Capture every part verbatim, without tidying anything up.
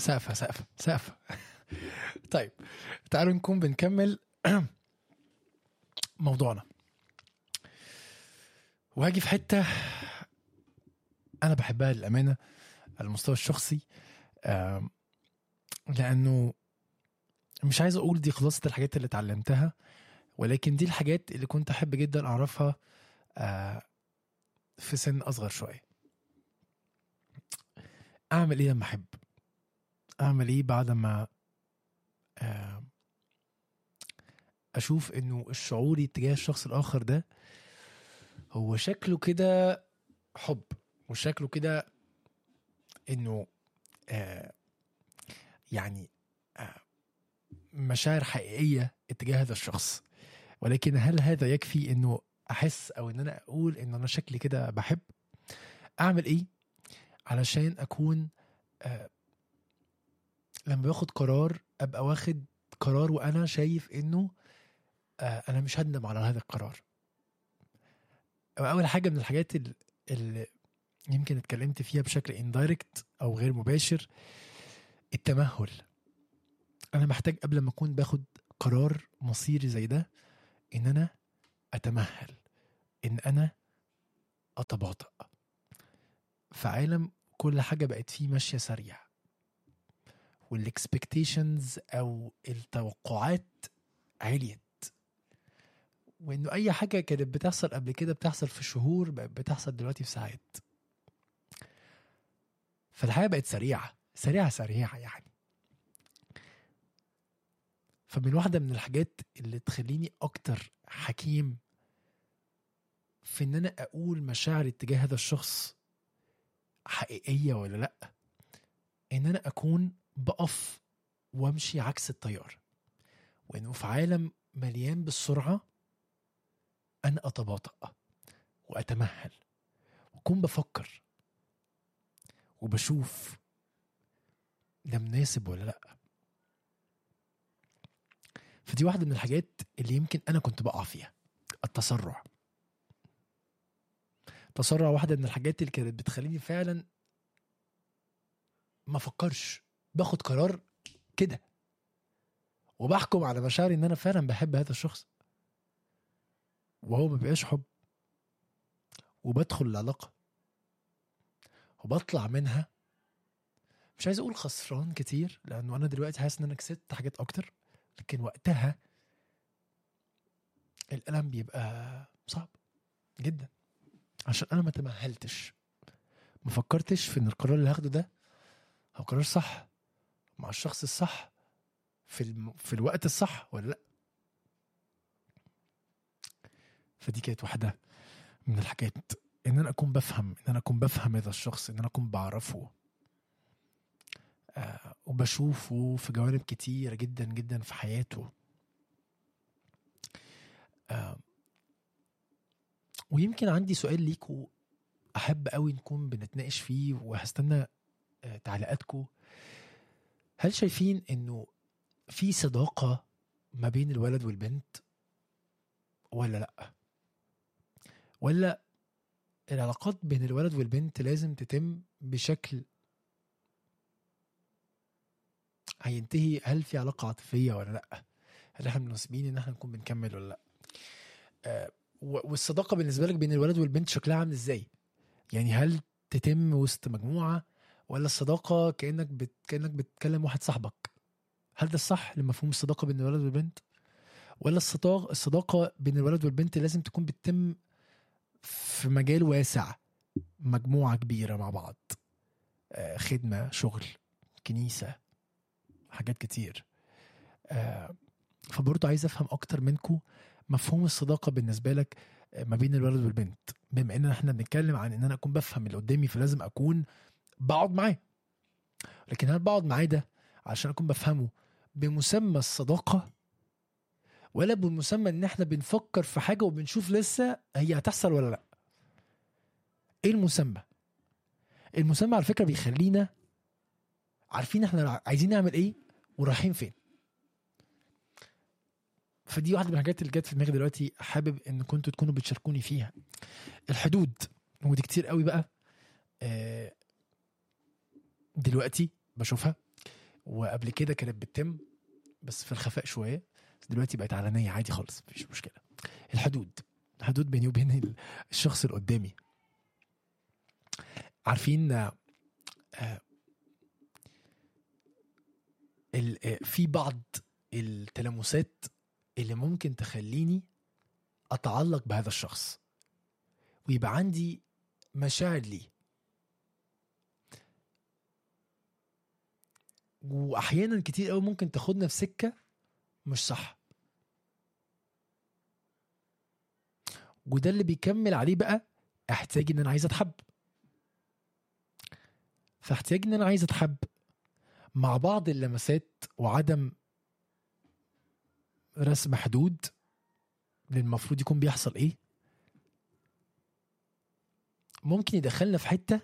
سقفة سقفة سقفة. طيب تعالوا نكون بنكمل موضوعنا، وهاجي في حتة أنا بحبها للأمانة على المستوى الشخصي، لأنه مش عايز أقول دي خلاصة الحاجات اللي اتعلمتها، ولكن دي الحاجات اللي كنت أحب جدا أعرفها في سن أصغر شوية. أعمل إيه لما أحب؟ أعمل إيه بعد ما أشوف إنه الشعوري تجاه الشخص الآخر ده هو شكله كده حب، وشكله كده إنه آه يعني آه مشاعر حقيقية اتجاه هذا الشخص، ولكن هل هذا يكفي إنه أحس أو إن أنا أقول إن أنا شكلي كده بحب؟ أعمل إيه علشان أكون آه لما باخد قرار أبقى واخد قرار وأنا شايف إنه آه أنا مش هندم على هذا القرار؟ أول حاجة من الحاجات اللي يمكن اتكلمت فيها بشكل indirect أو غير مباشر، التمهل. أنا محتاج قبل ما أكون باخد قرار مصيري زي ده إن أنا أتمهل، إن أنا أتباطأ. في عالم كل حاجة بقت فيه ماشية سريع، والإكسبكتيشنز أو التوقعات عليت، وإنه أي حاجة كانت بتحصل قبل كده بتحصل في شهور بقت بتحصل دلوقتي في ساعات. فالحياة بقت سريعة سريعة سريعة يعني. فمن واحدة من الحاجات اللي تخليني أكتر حكيم في إن أنا أقول مشاعر اتجاه هذا الشخص حقيقية ولا لأ، إن أنا أكون بقف وامشي عكس التيار، وإنه في عالم مليان بالسرعة أنا أتباطأ وأتمهل وأكون بفكر وبشوف ده مناسب ولا لأ. فدي واحدة من الحاجات اللي يمكن أنا كنت بقع فيها، التسرع. تسرع واحدة من الحاجات اللي كانت بتخليني فعلا ما فكرش، باخد قرار كده وبحكم على مشاعري ان انا فعلا بحب هذا الشخص، وهو ما بيبقاش حب، وبدخل العلاقة وبطلع منها مش عايز اقول خسران كتير، لانه انا دلوقتي حاسس ان انا كسبت حاجات اكتر، لكن وقتها الألم بيبقى صعب جدا، عشان انا ما تمهلتش، ما فكرتش في ان القرار اللي هاخده ده هو قرار صح مع الشخص الصح في الم... في الوقت الصح ولا لا. فدي كانت واحدة من الحاجات، ان انا اكون بفهم ان انا اكون بفهم هذا الشخص، ان انا اكون بعرفه آه وبشوفه في جوانب كتير جدا جدا في حياته. آه ويمكن عندي سؤال ليكو احب قوي نكون بنتناقش فيه، وهستنى آه تعليقاتكو. هل شايفين انه في صداقة ما بين الولد والبنت ولا لا؟ ولا العلاقات بين الولد والبنت لازم تتم بشكل هينتهي؟ هل في علاقة عاطفية ولا لا؟ هل احنا مناسبين ان احنا نكون بنكمل ولا لا؟ آه والصداقة بالنسبة لك بين الولد والبنت شكلها عامل ازاي؟ يعني هل تتم وسط مجموعة، ولا الصداقة كأنك بت... كأنك بتكلم واحد صاحبك؟ هل ده الصح لمفهوم الصداقة بين الولد والبنت؟ ولا الصداقة الصداقة بين الولد والبنت لازم تكون بتتم في مجال واسع، مجموعة كبيرة مع بعض، آه خدمة، شغل، كنيسة، حاجات كتير. آه فبرضو عايز افهم اكتر منكو مفهوم الصداقة بالنسبة لك ما بين الولد والبنت، بما ان احنا بنتكلم عن ان انا اكون بفهم اللي قدامي فلازم اكون بقعد معاه. لكن هل بقعد معاه ده عشان اكون بفهمه بمسمى الصداقة، ولا بمسمى ان احنا بنفكر في حاجة وبنشوف لسه هي هتحصل ولا لا؟ ايه المسمى؟ المسمى على فكرة بيخلينا عارفين احنا عايزين نعمل ايه ورايحين فين. فدي واحدة من الحاجات اللي جت في دماغي دلوقتي، حابب ان كنتوا تكونوا بتشاركوني فيها. الحدود، ودي كتير قوي بقى دلوقتي بشوفها وقبل كده كانت بتتم بس في الخفاء شويه، بس دلوقتي بقت علنيه عادي خالص، مفيش مشكله. الحدود الحدود بيني وبين الشخص اللي قدامي. عارفين آه في بعض التلامسات اللي ممكن تخليني أتعلق بهذا الشخص ويبقى عندي مشاعر ليه، وأحيانا كتير قوي ممكن تاخدنا في سكة مش صح، وده اللي بيكمل عليه بقى احتياج ان انا عايز اتحب. فاحتياج ان انا عايز اتحب مع بعض اللمسات وعدم رسم حدود للمفروض يكون بيحصل ايه، ممكن يدخلنا في حتة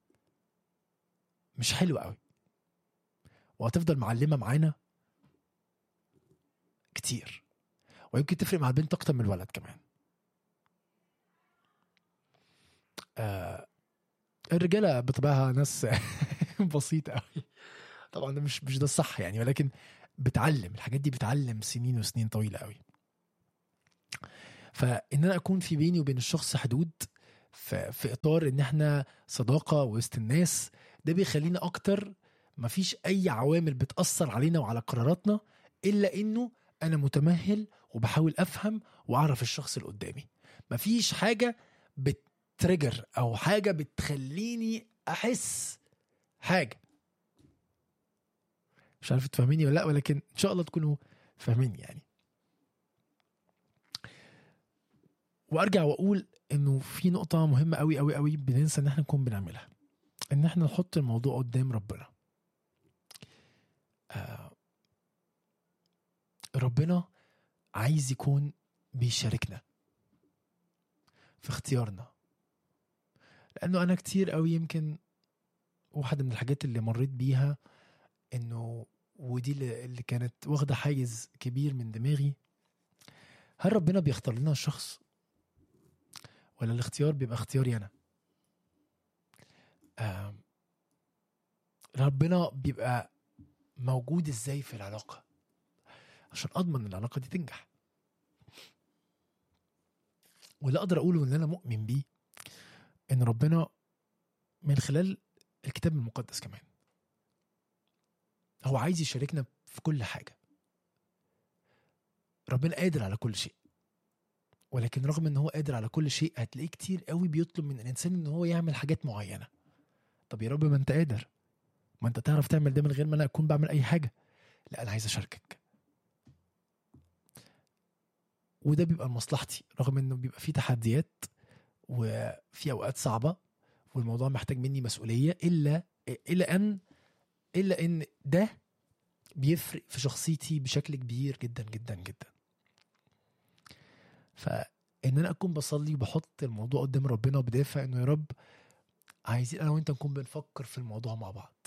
مش حلوة قوي، وهتفضل معلمة معانا كتير، ويمكن تفرق مع البنت اكتر من الولد كمان. آه الرجالة بطبعها ناس بسيطة قوي طبعا، ده مش مش ده الصح يعني، ولكن بتعلم الحاجات دي، بتعلم سنين وسنين طويلة قوي. فإن أنا أكون في بيني وبين الشخص حدود في إطار إن إحنا صداقة وسط الناس، ده بيخلينا أكتر مفيش أي عوامل بتأثر علينا وعلى قراراتنا إلا إنه أنا متمهل وبحاول أفهم وأعرف الشخص اللي قدامي. مفيش حاجة بتريجر أو حاجة بتخليني أحس حاجة. مش عارف تفهميني ولا لا، ولكن إن شاء الله تكونوا فاهميني يعني. وارجع واقول انه في نقطه مهمه قوي قوي قوي بننسى ان احنا نكون بنعملها، ان احنا نحط الموضوع قدام ربنا. آه ربنا عايز يكون بيشاركنا في اختيارنا، لانه انا كتير قوي يمكن واحده من الحاجات اللي مريت بيها انه ودي اللي كانت واخده حيز كبير من دماغي، هل ربنا بيختار لنا الشخص ولا الاختيار بيبقى اختياري انا؟ آه ربنا بيبقى موجود ازاي في العلاقة عشان اضمن العلاقة دي تنجح؟ واللي اقدر اقوله ان انا مؤمن بيه ان ربنا من خلال الكتاب المقدس كمان هو عايز يشاركنا في كل حاجة. ربنا قادر على كل شيء، ولكن رغم ان هو قادر على كل شيء هتلاقيه كتير قوي بيطلب من الانسان ان هو يعمل حاجات معينة. طب يا رب ما انت قادر، ما انت تعرف تعمل ده من غير ما انا اكون بعمل اي حاجة. لا انا عايز اشاركك، وده بيبقى لمصلحتي رغم انه بيبقى فيه تحديات وفي اوقات صعبة والموضوع محتاج مني مسؤولية، الا الا ان الا ان ده بيفرق في شخصيتي بشكل كبير جدا جدا جدا. فان انا اكون بصلي وبحط الموضوع قدام ربنا وبدافع انه يا رب عايزين انا وانت نكون بنفكر في الموضوع مع بعض،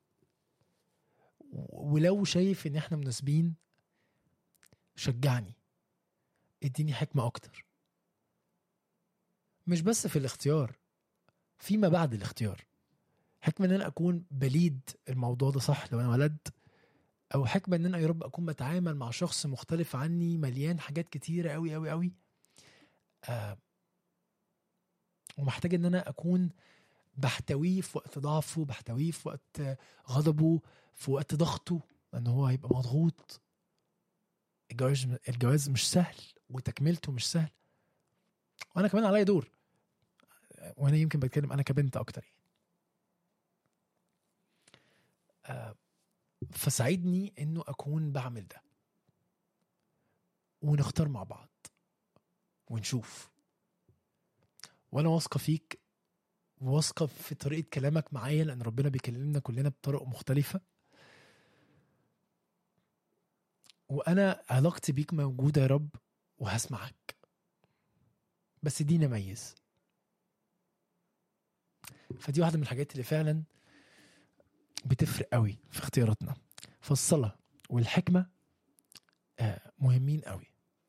ولو شايف ان احنا مناسبين شجعني، اديني حكمة اكتر، مش بس في الاختيار، فيما بعد الاختيار. حكمة ان انا اكون بليد الموضوع ده صح لو انا ولد، او حكمة ان انا يا رب اكون بتعامل مع شخص مختلف عني مليان حاجات كتيرة قوي قوي قوي، آه ومحتاج ان انا اكون بحتويه في وقت ضعفه، بحتويه في وقت غضبه، في وقت ضغطه، لان هو هيبقى مضغوط. الجواز الجواز مش سهل وتكملته مش سهل، وانا كمان عليا دور، وانا يمكن بتكلم انا كبنت اكتر يعني. آه فساعدني انه اكون بعمل ده، ونختار مع بعض ونشوف. وانا واثقه فيك وواثقه في طريقه كلامك معايا، لان ربنا بيكلمنا كلنا بطرق مختلفه، وانا علاقتي بيك موجوده يا رب وهسمعك، بس دي نميز. فدي واحده من الحاجات اللي فعلا بتفرق قوي في اختياراتنا. فالصلاه والحكمه مهمين قوي.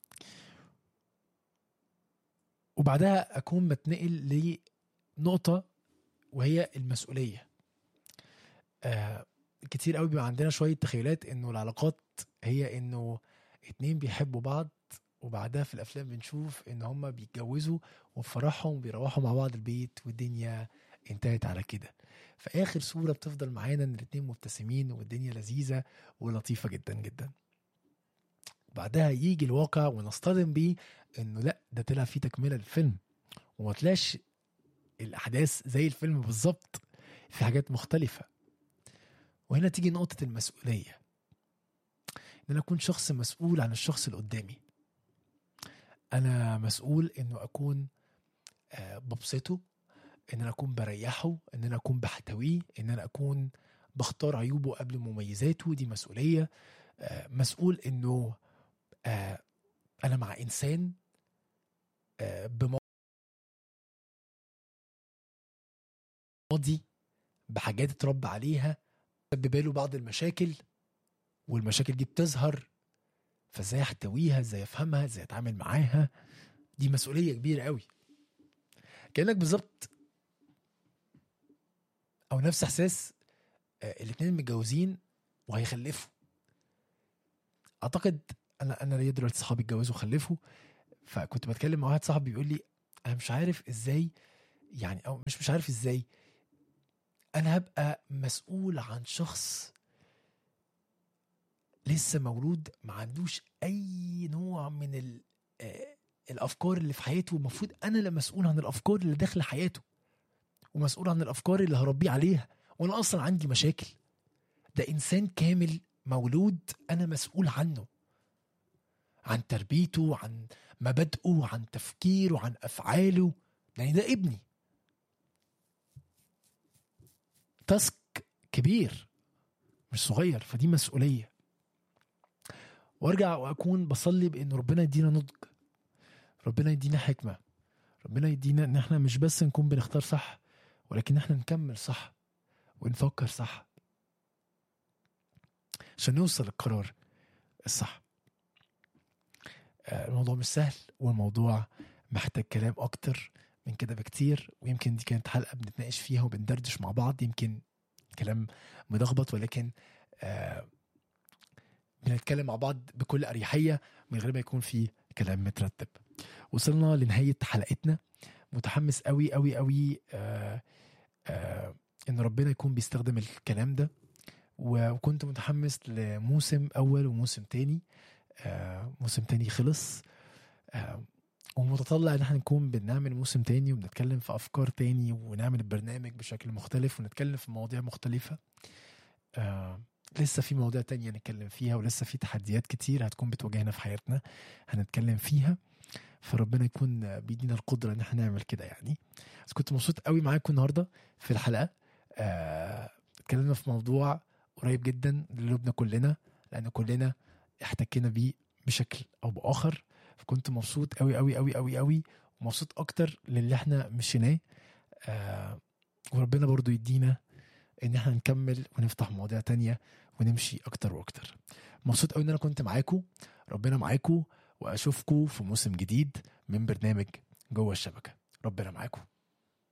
وبعدها اكون بتنقل لنقطه وهي المسؤوليه. كتير قوي بيبقى عندنا شويه تخيلات انه العلاقات هي انه اتنين بيحبوا بعض، وبعدها في الافلام بنشوف ان هما بيتجوزوا وفي فرحهم بيروحوا مع بعض البيت والدنيا انتهت على كده. فاخر صوره بتفضل معانا ان الاتنين مبتسمين والدنيا لذيذه ولطيفه جدا جدا. بعدها يجي الواقع ونصطدم بيه انه لا، ده طلع فيه تكمله للفيلم، وما طلعش الاحداث زي الفيلم بالظبط، في حاجات مختلفه. وهنا تيجي نقطه المسؤوليه، ان انا اكون شخص مسؤول عن الشخص اللي قدامي. انا مسؤول انه اكون آه ببسطه، ان انا اكون بريحه، ان انا اكون بحتويه، ان انا اكون بختار عيوبه قبل مميزاته. دي مسؤوليه. آه مسؤول انه آه انا مع انسان آه بماضي، بحاجات اتربى عليها، سبب له بعض المشاكل، والمشاكل دي بتظهر، فازاي احتويها، ازاي افهمها، ازاي اتعامل معاها. دي مسؤوليه كبيره قوي. كانك بالظبط او نفس احساس آه الاتنين متجوزين وهيخلفوا. اعتقد انا انا ليا دلوقتي صحابي اتجوزوا وخلفوا، فكنت بتكلم مع واحد صاحبي بيقول لي انا مش عارف ازاي، يعني او مش مش عارف ازاي انا هبقى مسؤول عن شخص لسه مولود ما عندوش اي نوع من ال آه الافكار اللي في حياته. المفروض انا اللي مسؤول عن الافكار اللي داخل حياته، ومسؤول عن الافكار اللي هربيه عليها، وانا اصلا عندي مشاكل. ده انسان كامل مولود، انا مسؤول عنه، عن تربيته، عن مبادئه، عن تفكيره، عن افعاله. يعني ده ابني، تاسك كبير مش صغير، فدي مسؤولية. وارجع واكون بصلي بان ربنا يدينا نضج، ربنا يدينا حكمة، ربنا يدينا ان احنا مش بس نكون بنختار صح، ولكن احنا نكمل صح ونفكر صح عشان نوصل للقرار الصح. الموضوع مش سهل، والموضوع محتاج كلام اكتر من كده بكتير، ويمكن دي كانت حلقة بنتناقش فيها وبندردش مع بعض، يمكن كلام مدغبط، ولكن آه بنتكلم مع بعض بكل أريحية من غير ما يكون في كلام مترتب. وصلنا لنهاية حلقتنا. متحمس قوي قوي قوي آه آه ان ربنا يكون بيستخدم الكلام ده، وكنت متحمس لموسم اول وموسم تاني. آه موسم تاني خلص، آه ومتطلع ان احنا نكون بنعمل موسم تاني وبنتكلم في افكار تاني، ونعمل البرنامج بشكل مختلف ونتكلم في مواضيع مختلفة. آه لسه في مواضيع تانية نتكلم فيها، ولسه في تحديات كتير هتكون بتواجهنا في حياتنا هنتكلم فيها. فربنا يكون بيدينا القدرة ان احنا نعمل كده يعني. بس كنت مبسوط قوي معاكم النهاردة في الحلقة. آه اتكلمنا في موضوع قريب جدا لقلوبنا كلنا، لان كلنا احتكينا بيه بشكل او باخر. فكنت مبسوط قوي قوي قوي قوي قوي، ومبسوط اكتر للي احنا مشيناه. آه وربنا برضو يدينا ان احنا نكمل ونفتح مواضيع تانية ونمشي اكتر واكتر. مبسوط قوي ان انا كنت معاكم. ربنا معاكم، واشوفكم في موسم جديد من برنامج جوه الشبكة. ربنا معاكم.